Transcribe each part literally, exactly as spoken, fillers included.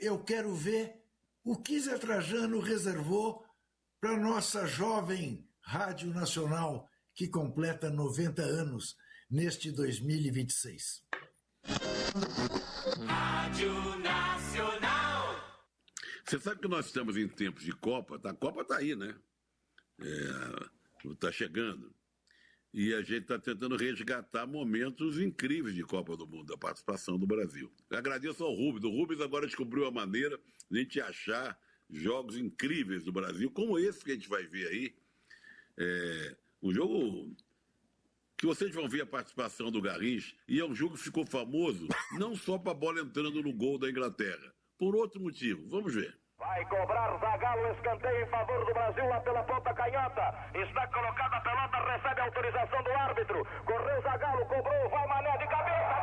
eu quero ver o que Zé Trajano reservou para a nossa jovem Rádio Nacional, que completa noventa anos neste dois mil e vinte e seis. Rádio Nacional. Você sabe que nós estamos em tempos de Copa, a Copa está aí, né? Está é, chegando. E a gente está tentando resgatar momentos incríveis de Copa do Mundo, da participação do Brasil. Eu agradeço ao Rubens. O Rubens agora descobriu a maneira de a gente achar jogos incríveis do Brasil, como esse que a gente vai ver aí. É, um jogo que vocês vão ver a participação do Garrincha, e é um jogo que ficou famoso não só para a bola entrando no gol da Inglaterra, por outro motivo. Vamos ver. Vai cobrar Zagallo, escanteio em favor do Brasil lá pela ponta canhota. Está colocada a pelota, recebe a autorização do árbitro. Correu Zagallo, cobrou, vai Mané de cabeça.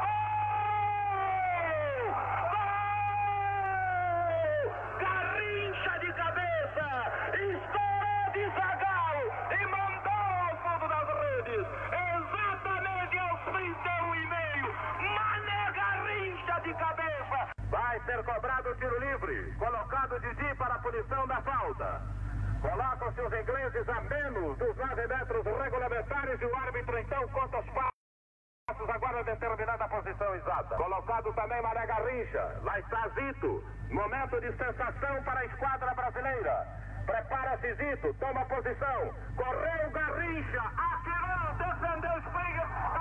Gol! Garrincha de cabeça. Estourou de Zagallo e mandou ao fundo das redes. Exatamente aos trinta e um e meio. Mané Garrincha de cabeça. Vai ser cobrado o tiro livre. Colocado Didi para a punição da falta. Colocam-se os ingleses a menos dos nove metros regulamentares e o árbitro então conta os passos agora determinada a posição exata. Colocado também Mané Garrincha. Lá está Zito. Momento de sensação para a esquadra brasileira. Prepara-se Zito, toma posição. Correu Garrincha, atirou, defendeu Springer.